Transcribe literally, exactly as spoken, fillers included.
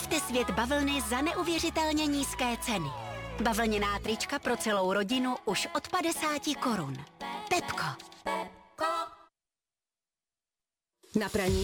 Objeďte svět bavlny za neuvěřitelně nízké ceny. Bavlněná trička pro celou rodinu už od padesáti korun. Pepko. Na praní